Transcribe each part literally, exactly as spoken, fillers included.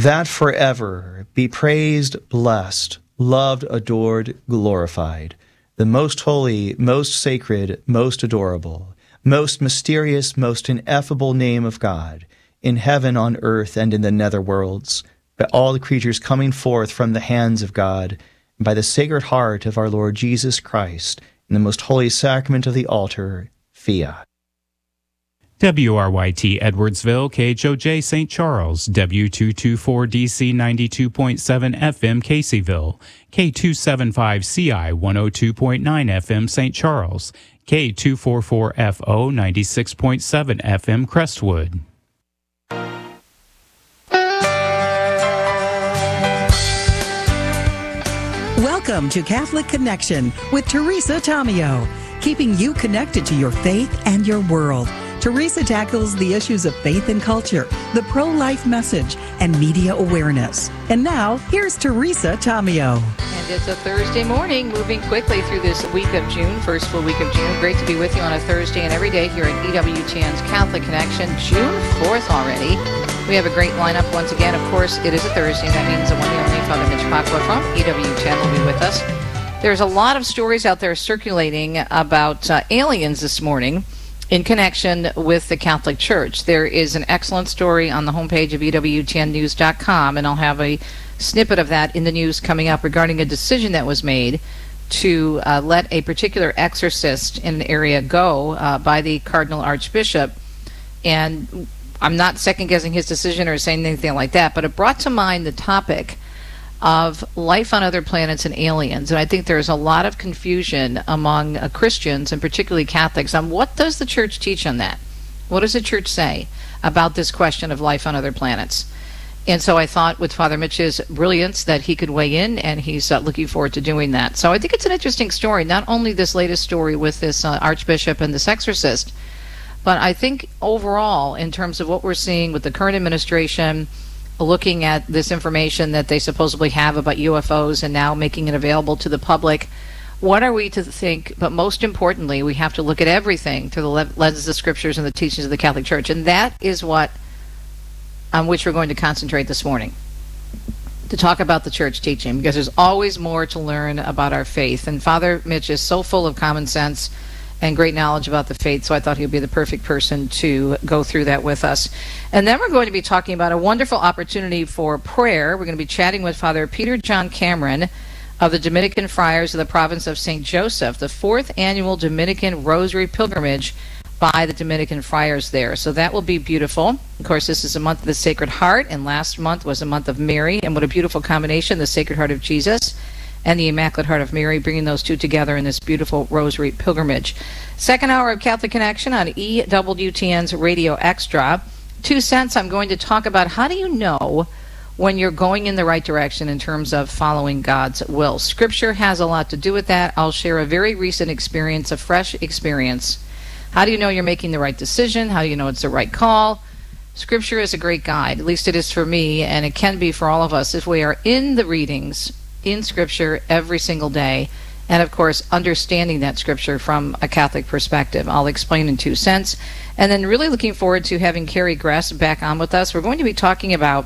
that forever be praised, blessed, loved, adored, glorified, the most holy, most sacred, most adorable, most mysterious, most ineffable name of God, in heaven, on earth, and in the nether worlds, by all the creatures coming forth from the hands of God, and by the Sacred Heart of our Lord Jesus Christ, in the most holy sacrament of the altar, Fiat. W R Y T Edwardsville, K H O J Saint Charles, W two twenty-four D C ninety-two point seven F M Caseyville, K two seventy-five C I one oh two point nine F M Saint Charles, K two forty-four F O ninety-six point seven F M Crestwood. Welcome to Catholic Connection with Teresa Tomeo, keeping you connected to your faith and your world. Teresa tackles the issues of faith and culture, the pro-life message, and media awareness. And now, here's Teresa Tomeo. And it's a Thursday morning, moving quickly through this week of June, first full week of June. Great to be with you on a Thursday and every day here at E W T N's Catholic Connection. June fourth already. We have a great lineup once again. Of course, it is a Thursday. That means the one and only Father Mitch Pacwa from E W T N will be with us. There's a lot of stories out there circulating about uh, aliens this morning in connection with the Catholic Church. There is an excellent story on the homepage of E W T N news dot com, and I'll have a snippet of that in the news coming up regarding a decision that was made to uh, let a particular exorcist in an area go uh, by the Cardinal Archbishop. And I'm not second-guessing his decision or saying anything like that, but it brought to mind the topic of life on other planets and aliens. And I think there's a lot of confusion among uh, Christians, and particularly Catholics, on what does the Church teach on that? What does the Church say about this question of life on other planets? And so I thought with Father Mitch's brilliance that he could weigh in, and he's uh, looking forward to doing that. So I think it's an interesting story, not only this latest story with this uh, Archbishop and this exorcist, but I think overall, in terms of what we're seeing with the current administration, looking at this information that they supposedly have about U F Os and now making it available to the public, what are we to think? But most importantly, we have to look at everything through the lenses of Scriptures and the teachings of the Catholic Church. And that is what on which we're going to concentrate this morning, to talk about the Church teaching, because there's always more to learn about our faith. And Father Mitch is so full of common sense and great knowledge about the faith, so I thought he would be the perfect person to go through that with us. And then we're going to be talking about a wonderful opportunity for prayer. We're going to be chatting with Father Peter John Cameron of the Dominican Friars of the province of Saint Joseph, the fourth annual Dominican Rosary Pilgrimage by the Dominican Friars there. So that will be beautiful. Of course, this is a month of the Sacred Heart, and last month was a month of Mary, and what a beautiful combination, the Sacred Heart of Jesus and the Immaculate Heart of Mary, bringing those two together in this beautiful Rosary Pilgrimage. Second hour of Catholic Connection on E W T N's Radio Extra. Two cents, I'm going to talk about how do you know when you're going in the right direction in terms of following God's will. Scripture has a lot to do with that. I'll share a very recent experience, a fresh experience. How do you know you're making the right decision? How do you know it's the right call? Scripture is a great guide, at least it is for me, and it can be for all of us if we are in the readings in Scripture every single day, and of course understanding that Scripture from a Catholic perspective. I'll explain in two cents. And then really looking forward to having Carrie Gress back on with us. We're going to be talking about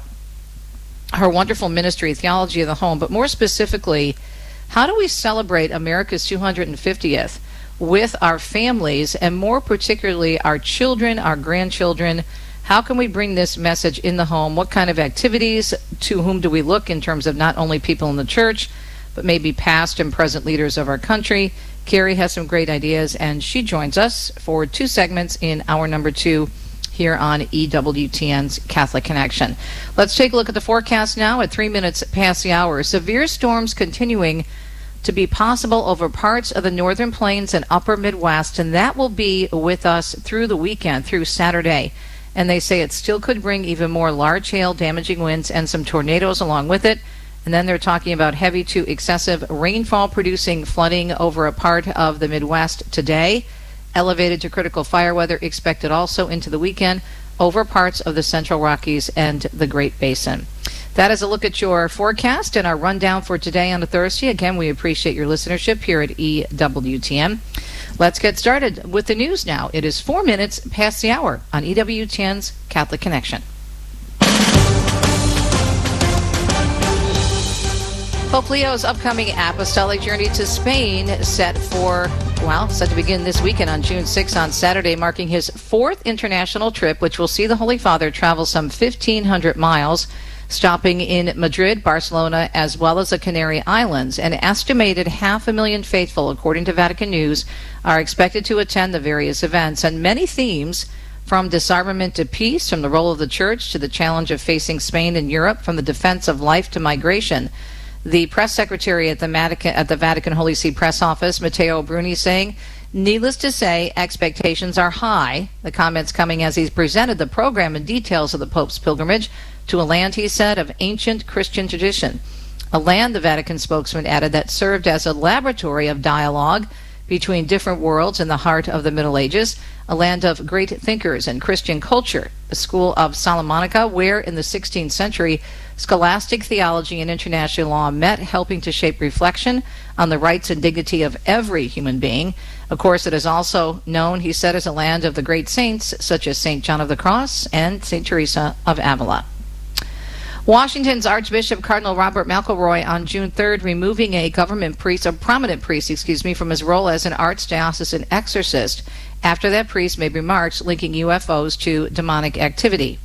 her wonderful ministry, Theology of the Home, but more specifically, how do we celebrate America's two hundred fiftieth with our families, and more particularly our children, our grandchildren? How can we bring this message in the home? What kind of activities? To whom do we look in terms of not only people in the church, but maybe past and present leaders of our country? Carrie has some great ideas, and she joins us for two segments in hour number two here on E W T N's Catholic Connection. Let's take a look at the forecast now at three minutes past the hour. Severe storms continuing to be possible over parts of the northern plains and upper Midwest, and that will be with us through the weekend, through Saturday. And they say it still could bring even more large hail, damaging winds, and some tornadoes along with it. And then they're talking about heavy to excessive rainfall producing flooding over a part of the Midwest today. Elevated to critical fire weather expected also into the weekend over parts of the Central Rockies and the Great Basin. That is a look at your forecast and our rundown for today on a Thursday. Again, we appreciate your listenership here at E W T N. Let's get started with the news now. It is four minutes past the hour on E W T N's Catholic Connection. Pope Leo's upcoming apostolic journey to Spain set for, well, set to begin this weekend on June sixth on Saturday, marking his fourth international trip, which will see the Holy Father travel some fifteen hundred miles, stopping in Madrid, Barcelona, as well as the Canary Islands. An estimated half a million faithful, according to Vatican News, are expected to attend the various events, and many themes from disarmament to peace, from the role of the Church to the challenge of facing Spain and Europe, from the defense of life to migration. The press secretary at the Vatican, at the Vatican Holy See press office, Matteo Bruni, saying, needless to say, expectations are high. The comments coming as he's presented the program and details of the Pope's pilgrimage to a land, he said, of ancient Christian tradition. A land, the Vatican spokesman added, that served as a laboratory of dialogue between different worlds in the heart of the Middle Ages, a land of great thinkers and Christian culture, the school of Salamanca, where in the sixteenth century scholastic theology and international law met, helping to shape reflection on the rights and dignity of every human being. Of course, it is also known, he said, as a land of the great saints such as Saint John of the Cross and Saint Teresa of Avila. Washington's Archbishop Cardinal Robert McElroy on June third removing a government priest, a prominent priest, excuse me, from his role as an archdiocesan exorcist after that priest made remarks linking U F Os to demonic activity.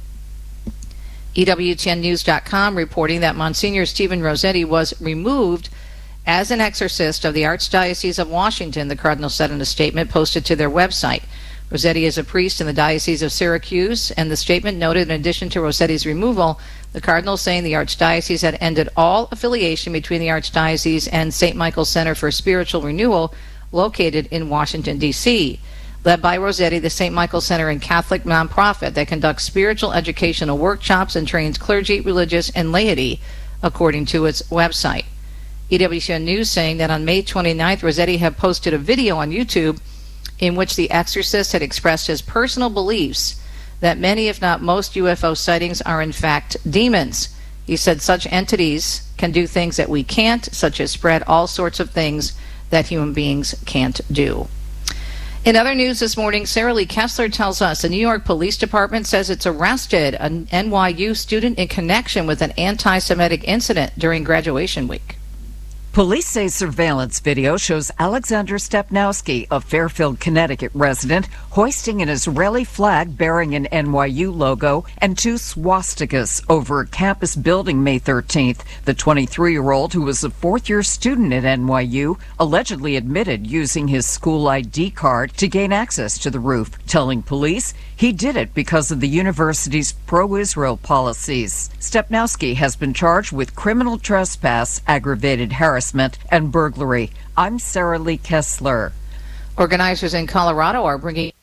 E W T N News dot com reporting that Monsignor Stephen Rossetti was removed as an exorcist of the Archdiocese of Washington, the Cardinal said in a statement posted to their website. Rossetti is a priest in the Diocese of Syracuse, and the statement noted, in addition to Rossetti's removal, the Cardinal saying the Archdiocese had ended all affiliation between the Archdiocese and Saint Michael's Center for Spiritual Renewal, located in Washington, D C Led by Rossetti, the Saint Michael Center, a Catholic nonprofit that conducts spiritual educational workshops and trains clergy, religious, and laity, according to its website. E W T N News saying that on May twenty-ninth, Rossetti had posted a video on YouTube in which the exorcist had expressed his personal beliefs that many, if not most, U F O sightings are in fact demons. He said such entities can do things that we can't, such as spread all sorts of things that human beings can't do. In other news this morning, Sarah Lee Kessler tells us the New York Police Department says it's arrested an N Y U student in connection with an anti-Semitic incident during graduation week. Police say surveillance video shows Alexander Stepnowski, a Fairfield, Connecticut resident, hoisting an Israeli flag bearing an N Y U logo and two swastikas over a campus building May thirteenth. The twenty-three-year-old, who was a fourth-year student at N Y U, allegedly admitted using his school I D card to gain access to the roof, telling police he did it because of the university's pro-Israel policies. Stepnowski has been charged with criminal trespass, aggravated harassment, and burglary. I'm Sarah Lee Kessler. Organizers in Colorado are bringing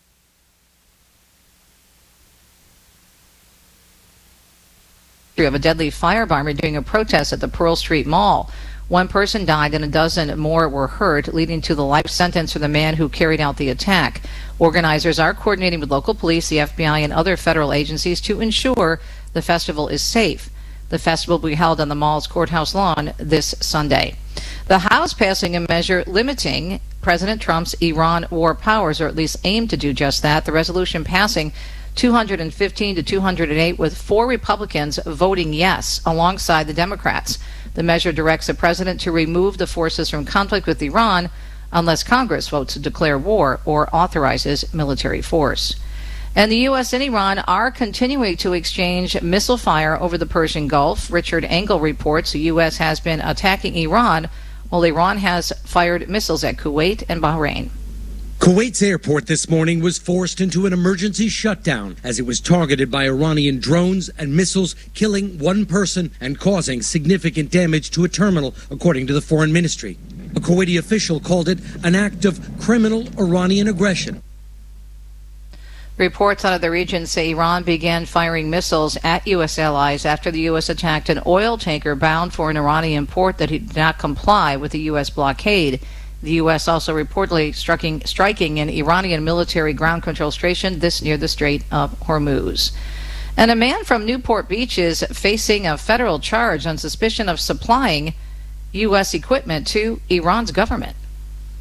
of a deadly firebomber during a protest at the Pearl Street Mall. One person died and a dozen more were hurt, leading to the life sentence for the man who carried out the attack. Organizers are coordinating with local police, the F B I, and other federal agencies to ensure the festival is safe. The festival will be held on the mall's courthouse lawn this Sunday. The House passing a measure limiting President Trump's Iran war powers, or at least aimed to do just that. The resolution passing two hundred fifteen to two hundred eight, with four Republicans voting yes alongside the Democrats. The measure directs the president to remove the forces from conflict with Iran unless Congress votes to declare war or authorizes military force. And the U S and Iran are continuing to exchange missile fire over the Persian Gulf. Richard Engel reports the U S has been attacking Iran, while Iran has fired missiles at Kuwait and Bahrain. Kuwait's airport this morning was forced into an emergency shutdown as it was targeted by Iranian drones and missiles, killing one person and causing significant damage to a terminal, according to the foreign ministry. A Kuwaiti official called it an act of criminal Iranian aggression. Reports out of the region say Iran began firing missiles at U S allies after the U S attacked an oil tanker bound for an Iranian port that did not comply with the U S blockade. The U S also reportedly striking, striking an Iranian military ground control station this near the Strait of Hormuz. And a man from Newport Beach is facing a federal charge on suspicion of supplying U S equipment to Iran's government.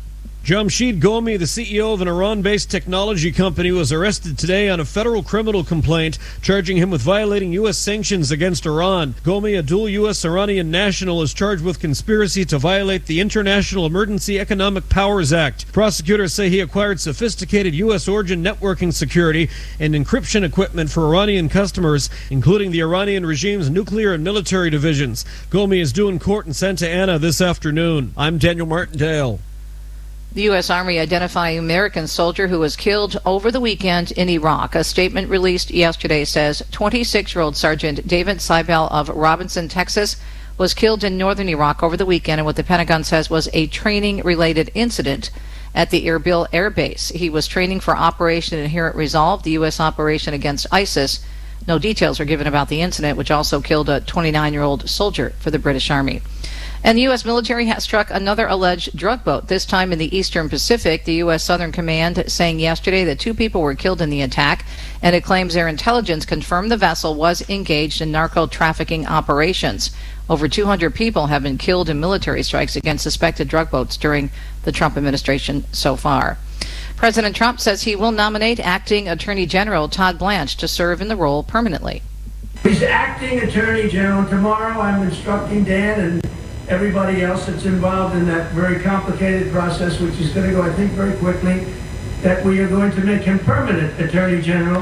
Jamshid Ghomi, the C E O of an Iran-based technology company, was arrested today on a federal criminal complaint charging him with violating U S sanctions against Iran. Ghomi, a dual U S Iranian national, is charged with conspiracy to violate the International Emergency Economic Powers Act. Prosecutors say he acquired sophisticated U S origin networking security and encryption equipment for Iranian customers, including the Iranian regime's nuclear and military divisions. Ghomi is due in court in Santa Ana this afternoon. I'm Daniel Martindale. The U S. Army identifying an American soldier who was killed over the weekend in Iraq. A statement released yesterday says twenty-six-year-old Sergeant David Seibel of Robinson, Texas, was killed in northern Iraq over the weekend in what the Pentagon says was a training-related incident at the Erbil Air Base. He was training for Operation Inherent Resolve, the U S operation against ISIS. No details were given about the incident, which also killed a twenty-nine-year-old soldier for the British Army. And the U S military has struck another alleged drug boat, this time in the Eastern Pacific. The U S. Southern Command saying yesterday that two people were killed in the attack, and it claims their intelligence confirmed the vessel was engaged in narco-trafficking operations. Over two hundred people have been killed in military strikes against suspected drug boats during the Trump administration so far. President Trump says he will nominate acting Attorney General Todd Blanche to serve in the role permanently. He's acting Attorney General. Tomorrow I'm instructing Dan and everybody else that's involved in that very complicated process, which is going to go, I think, very quickly, that we are going to make him permanent Attorney General.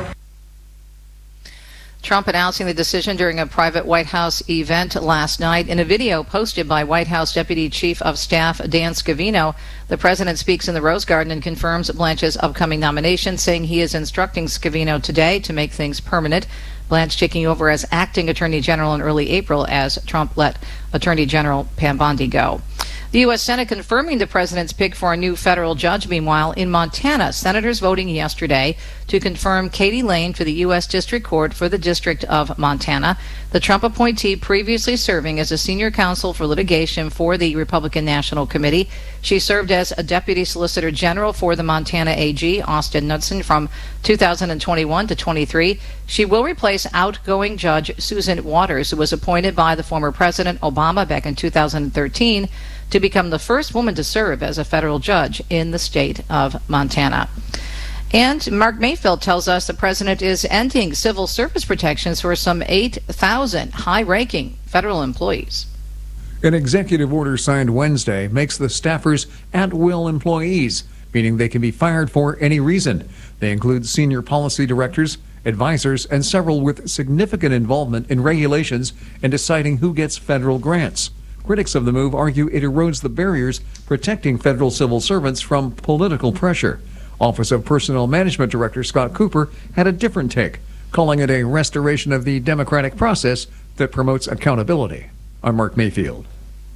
Trump announcing the decision during a private White House event last night. In a video posted by White House Deputy Chief of Staff Dan Scavino, the president speaks in the Rose Garden and confirms Blanche's upcoming nomination, saying he is instructing Scavino today to make things permanent. Blanche taking over as acting Attorney General in early April as Trump let Attorney General Pam Bondi go. The U S. Senate confirming the president's pick for a new federal judge. Meanwhile, in Montana, senators voting yesterday to confirm Katie Lane for the U S. District Court for the District of Montana, the Trump appointee previously serving as a senior counsel for litigation for the Republican National Committee. She served as a deputy solicitor general for the Montana A G, Austin Knudsen, from two thousand twenty-one to twenty-three. She will replace outgoing Judge Susan Waters, who was appointed by the former President Obama back in two thousand thirteen to become the first woman to serve as a federal judge in the state of Montana. And Mark Mayfield tells us the president is ending civil service protections for some eight thousand high-ranking federal employees. An executive order signed Wednesday makes the staffers at-will employees, meaning they can be fired for any reason. They include senior policy directors, advisors, and several with significant involvement in regulations and deciding who gets federal grants. Critics of the move argue it erodes the barriers protecting federal civil servants from political pressure. Office of Personnel Management Director Scott Cooper had a different take, calling it a restoration of the democratic process that promotes accountability. I'm Mark Mayfield.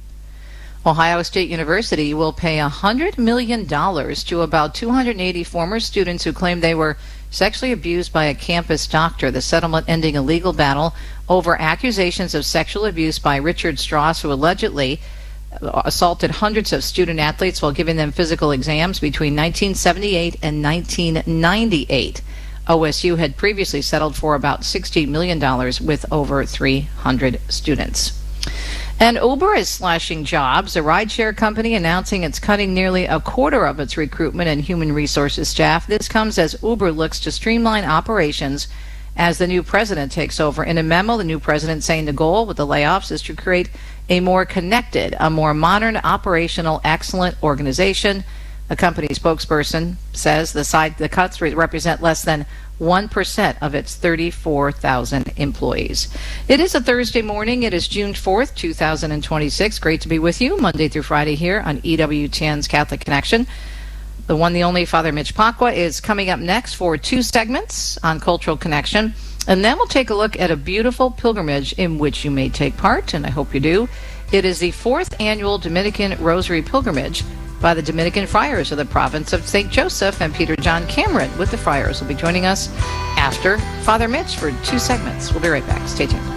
Ohio State University will pay one hundred million dollars to about two hundred eighty former students who claim they were sexually abused by a campus doctor. The settlement ending a legal battle over accusations of sexual abuse by Richard Strauss, who allegedly assaulted hundreds of student athletes while giving them physical exams between nineteen seventy-eight and nineteen ninety-eight. O S U had previously settled for about sixty million dollars with over three hundred students. And Uber is slashing jobs. The rideshare company announcing it's cutting nearly a quarter of its recruitment and human resources staff. This comes as Uber looks to streamline operations as the new president takes over. In a memo, the new president saying the goal with the layoffs is to create a more connected, a more modern, operational, excellent organization. A company spokesperson says the side the cuts represent less than one percent of its thirty-four thousand employees. It is a Thursday morning. It is June fourth, two thousand twenty-six. Great to be with you Monday through Friday here on E W T N's Catholic Connection. The one, the only, Father Mitch Pacwa is coming up next for two segments on Cultural Connection. And then we'll take a look at a beautiful pilgrimage in which you may take part, and I hope you do. It is the fourth annual Dominican Rosary Pilgrimage by the Dominican Friars of the province of Saint Joseph, and Peter John Cameron with the Friars will be joining us after Father Mitch for two segments. We'll be right back. Stay tuned.